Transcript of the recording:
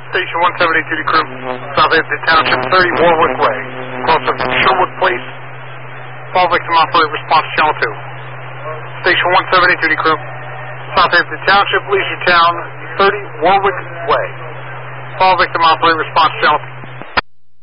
Station 170 duty crew, Southampton Township, 30 Warwick Way. Cross of Sherwood Place. Fall victim operator response channel 2. Station 170 duty crew, Southampton Township, Leisure Town, 30 Warwick Way. Fall victim operator response channel 3.